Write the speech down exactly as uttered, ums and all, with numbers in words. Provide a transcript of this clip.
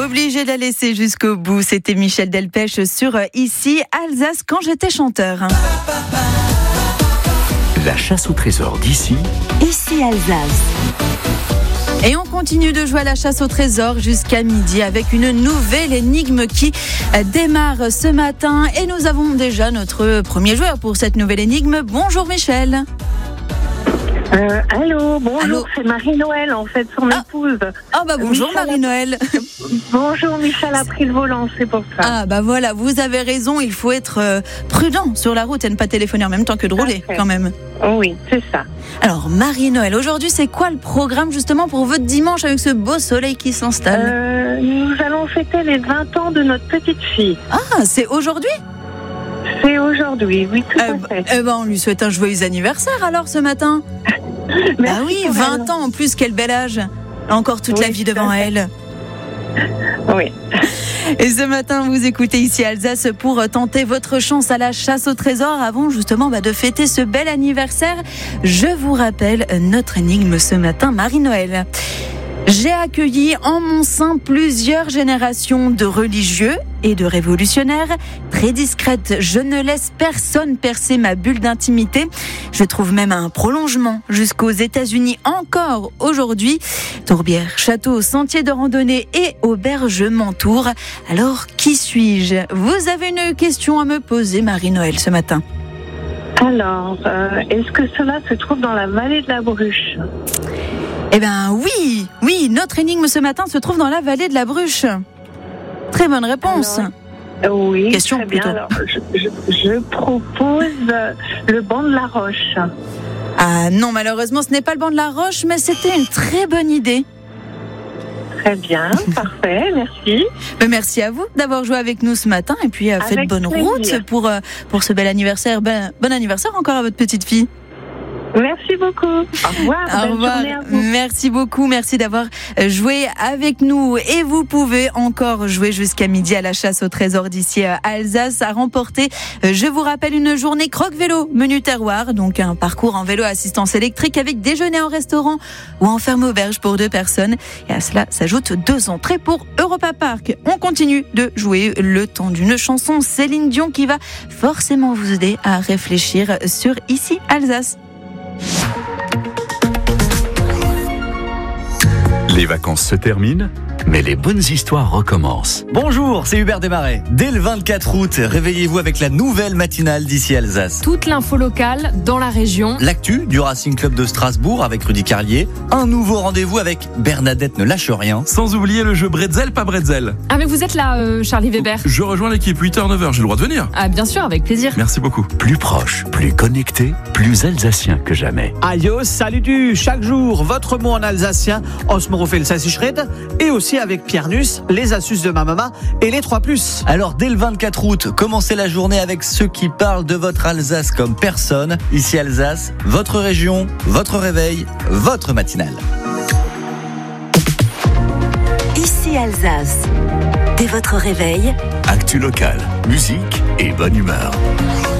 Obligé de la laisser jusqu'au bout. C'était Michel Delpech sur Ici Alsace quand j'étais chanteur. La chasse au trésor d'ici. Ici Alsace. Et on continue de jouer à la chasse au trésor jusqu'à midi avec une nouvelle énigme qui démarre ce matin. Et nous avons déjà notre premier joueur pour cette nouvelle énigme. Bonjour Michel. Euh, allô, bonjour, Allô. C'est Marie-Noël en fait, son Ah. épouse. Oh bah bonjour Michel a- Marie-Noël. Bonjour, Michel a pris le volant, c'est pour ça. Ah bah voilà, vous avez raison, il faut être euh, prudent sur la route et ne pas téléphoner en même temps que de rouler Parfait. quand même. Oui, c'est ça. Alors Marie-Noël, aujourd'hui c'est quoi le programme justement pour votre dimanche avec ce beau soleil qui s'installe? Euh, nous allons fêter les vingt ans de notre petite fille. Ah, c'est aujourd'hui? C'est aujourd'hui, oui, tout Eh à ben, fait. eh ben, on lui souhaite un joyeux anniversaire alors ce matin. Merci Ah oui, pour vingt elle. ans en plus, quel bel âge. Encore toute Oui, la vie tout à devant fait. elle. Oui. Et ce matin, vous écoutez Ici Alsace pour tenter votre chance à la chasse au trésor avant justement bah, de fêter ce bel anniversaire. Je vous rappelle notre énigme ce matin, Marie-Noël. J'ai accueilli en mon sein plusieurs générations de religieux et de révolutionnaires. Très discrète, je ne laisse personne percer ma bulle d'intimité. Je trouve même un prolongement jusqu'aux États-Unis encore aujourd'hui. Tourbières, châteaux, sentiers de randonnée et auberges m'entourent. Alors, qui suis-je? Vous avez une question à me poser, Marie-Noël, ce matin. Alors, euh, est-ce que cela se trouve dans la vallée de la Bruche? Eh bien oui, oui, notre énigme ce matin se trouve dans la vallée de la Bruche. Très bonne réponse. Alors, Euh, Oui, Question très bien. plutôt. Alors, je, je- je propose euh, le banc de la Roche. Ah non, malheureusement, ce n'est pas le banc de la Roche, mais c'était une très bonne idée. Très bien, parfait, merci. Mais merci à vous d'avoir joué avec nous ce matin et puis euh, faites Avec bonne plaisir. route pour, euh, pour ce bel anniversaire. Ben, bon anniversaire encore à votre petite fille. Merci beaucoup. Au revoir. Au Bonne revoir. journée à vous. Merci beaucoup. Merci d'avoir joué avec nous. Et vous pouvez encore jouer jusqu'à midi à la chasse au trésor d'ici à Alsace à remporter. Je vous rappelle une journée croque-vélo menu terroir. Donc un parcours en vélo à assistance électrique avec déjeuner en restaurant ou en ferme auberge pour deux personnes. Et à cela s'ajoutent deux entrées pour Europa Park. On continue de jouer le temps d'une chanson. Céline Dion qui va forcément vous aider à réfléchir sur Ici Alsace. Les vacances se terminent, mais les bonnes histoires recommencent. Bonjour, c'est Hubert Desmarais. Dès le vingt-quatre août, réveillez-vous avec la nouvelle matinale d'Ici Alsace. Toute l'info locale dans la région. L'actu du Racing Club de Strasbourg avec Rudy Carlier. Un nouveau rendez-vous avec Bernadette ne lâche rien. Sans oublier le jeu Bretzel, pas Bretzel. Ah mais vous êtes là, euh, Charlie Weber. Je rejoins l'équipe huit heures neuf heures, j'ai le droit de venir. Ah bien sûr, avec plaisir. Merci beaucoup. Plus proche, plus connecté, plus alsacien que jamais. Aïe, salut du chaque jour, votre mot en alsacien, Osmorofel Sassichred, et aussi avec Pierre Nuss, les astuces de ma maman et les trois plus. Alors dès le vingt-quatre août, commencez la journée avec ceux qui parlent de votre Alsace comme personne. Ici Alsace, votre région, votre réveil, votre matinale. Ici Alsace. Dès votre réveil, Actu locale, musique et bonne humeur.